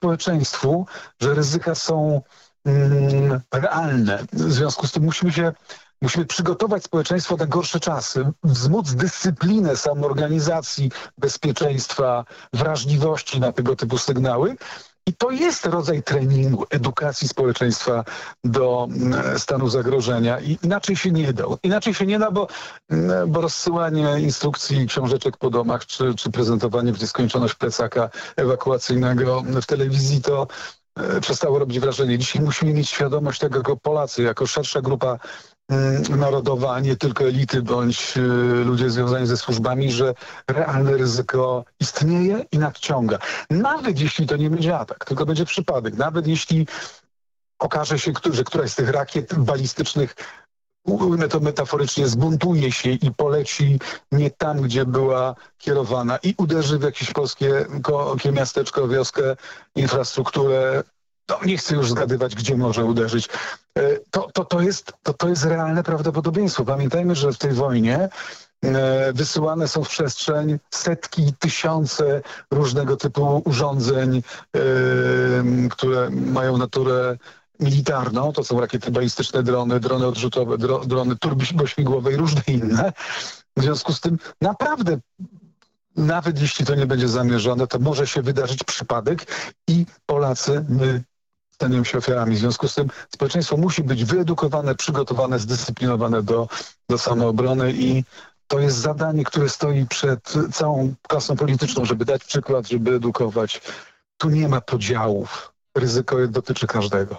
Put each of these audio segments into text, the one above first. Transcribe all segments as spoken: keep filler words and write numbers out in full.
społeczeństwu, że ryzyka są mm, realne. W związku z tym musimy się Musimy przygotować społeczeństwo na gorsze czasy, wzmóc dyscyplinę samoorganizacji, bezpieczeństwa, wrażliwości na tego typu sygnały. I to jest rodzaj treningu, edukacji społeczeństwa do stanu zagrożenia. I inaczej się nie da. Inaczej się nie da, bo, bo rozsyłanie instrukcji, książeczek po domach, czy, czy prezentowanie w nieskończoność plecaka ewakuacyjnego w telewizji to przestało robić wrażenie. Dzisiaj musimy mieć świadomość tego jako Polacy, jako szersza grupa narodowa, a nie tylko elity bądź ludzie związani ze służbami, że realne ryzyko istnieje i nadciąga. Nawet jeśli to nie będzie atak, tylko będzie przypadek. Nawet jeśli okaże się, że któraś z tych rakiet balistycznych, ujmę to metaforycznie, zbuntuje się i poleci nie tam, gdzie była kierowana i uderzy w jakieś polskie miasteczko, wioskę, infrastrukturę. No, nie chcę już zgadywać, gdzie może uderzyć. To, to, to, jest, to, to jest realne prawdopodobieństwo. Pamiętajmy, że w tej wojnie e, wysyłane są w przestrzeń setki, tysiące różnego typu urządzeń, e, które mają naturę militarną. To są rakiety balistyczne, drony, drony odrzutowe, dro, drony turbośmigłowe i różne inne. W związku z tym naprawdę, nawet jeśli to nie będzie zamierzone, to może się wydarzyć przypadek i Polacy, my staniemy się ofiarami. W związku z tym społeczeństwo musi być wyedukowane, przygotowane, zdyscyplinowane do, do samoobrony i to jest zadanie, które stoi przed całą klasą polityczną, żeby dać przykład, żeby edukować. Tu nie ma podziałów. Ryzyko dotyczy każdego.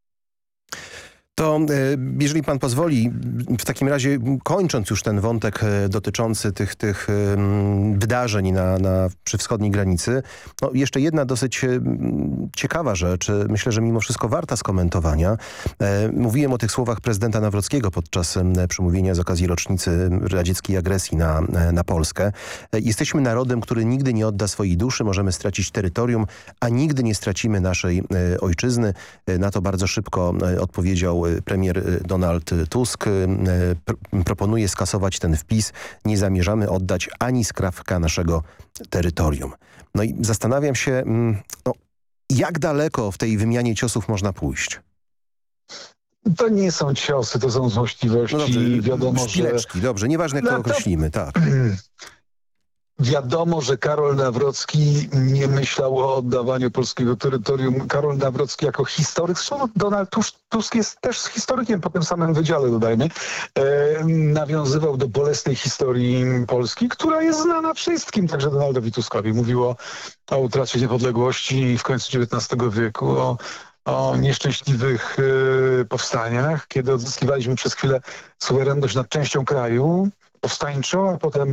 To jeżeli pan pozwoli, w takim razie kończąc już ten wątek dotyczący tych, tych wydarzeń na, na, przy wschodniej granicy, no jeszcze jedna dosyć ciekawa rzecz, myślę, że mimo wszystko warta skomentowania. Mówiłem o tych słowach prezydenta Nawrockiego podczas przemówienia z okazji rocznicy radzieckiej agresji na, na Polskę. Jesteśmy narodem, który nigdy nie odda swojej duszy, możemy stracić terytorium, a nigdy nie stracimy naszej ojczyzny. Na to bardzo szybko odpowiedział premier Donald Tusk. Pr- proponuje skasować ten wpis. Nie zamierzamy oddać ani skrawka naszego terytorium. No i zastanawiam się, no, jak daleko w tej wymianie ciosów można pójść? To nie są ciosy, to są złośliwości. No dobrze, wiadomo, szpileczki, że... dobrze, nieważne jak to no to... określimy, tak. Wiadomo, że Karol Nawrocki nie myślał o oddawaniu polskiego terytorium. Karol Nawrocki jako historyk, zresztą Donald Tusk jest też historykiem po tym samym wydziale, dodajmy, e, nawiązywał do bolesnej historii Polski, która jest znana wszystkim, także Donaldowi Tuskowi. Mówiło o utracie niepodległości w końcu dziewiętnastego wieku, o, o nieszczęśliwych e, powstaniach, kiedy odzyskiwaliśmy przez chwilę suwerenność nad częścią kraju powstańczą, a potem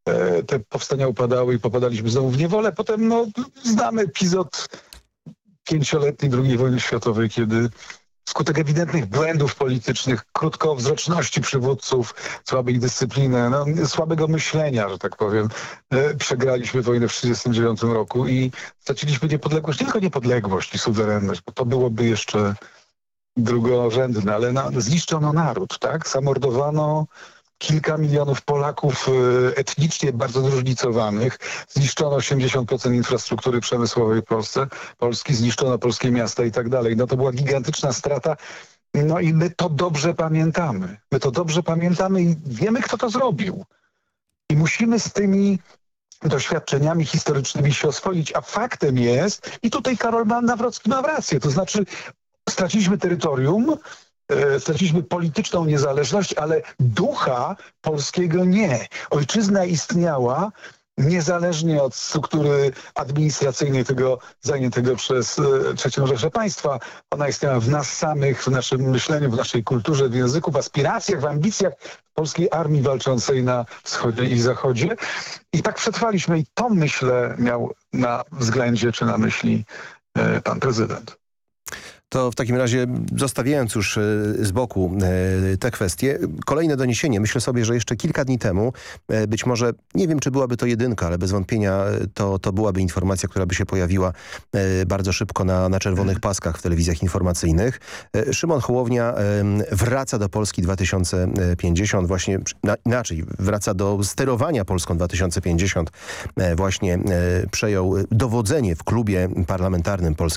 te powstania upadały i popadaliśmy znowu w niewolę. Potem no, znamy epizod pięcioletniej drugiej wojny światowej, kiedy wskutek ewidentnych błędów politycznych, krótkowzroczności przywódców, słabej dyscypliny, no, słabego myślenia, że tak powiem, e, przegraliśmy wojnę w tysiąc dziewięćset trzydziestym dziewiątym roku i straciliśmy niepodległość, nie tylko niepodległość i suwerenność, bo to byłoby jeszcze drugorzędne, ale na, zniszczono naród, tak? Zamordowano kilka milionów Polaków etnicznie bardzo zróżnicowanych. Zniszczono osiemdziesiąt procent infrastruktury przemysłowej w Polsce. Polski zniszczono polskie miasta i tak dalej. No to była gigantyczna strata. No i my to dobrze pamiętamy. My to dobrze pamiętamy i wiemy, kto to zrobił. I musimy z tymi doświadczeniami historycznymi się oswoić. A faktem jest, i tutaj Karol Nawrocki ma rację, to znaczy straciliśmy terytorium, straciliśmy polityczną niezależność, ale ducha polskiego nie. Ojczyzna istniała niezależnie od struktury administracyjnej tego zajętego przez trzecią Rzeszę państwa. Ona istniała w nas samych, w naszym myśleniu, w naszej kulturze, w języku, w aspiracjach, w ambicjach polskiej armii walczącej na wschodzie i zachodzie. I tak przetrwaliśmy i to, myślę, miał na względzie czy na myśli pan prezydent. To w takim razie, zostawiając już z boku te kwestie, kolejne doniesienie. Myślę sobie, że jeszcze kilka dni temu, być może, nie wiem czy byłaby to jedynka, ale bez wątpienia to, to byłaby informacja, która by się pojawiła bardzo szybko na, na czerwonych paskach w telewizjach informacyjnych. Szymon Hołownia wraca do Polski dwa tysiące pięćdziesiąt, właśnie inaczej, wraca do sterowania Polską dwa tysiące pięćdziesiąt. Właśnie przejął dowodzenie w klubie parlamentarnym Polski